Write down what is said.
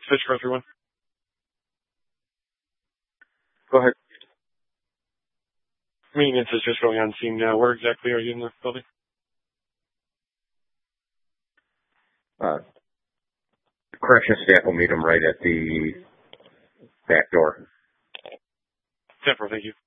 Fish for everyone. Go ahead. Maintenance is just going on scene now. Where exactly are you in the building? Corrections staff will meet him right at the back door. 10-4, thank you.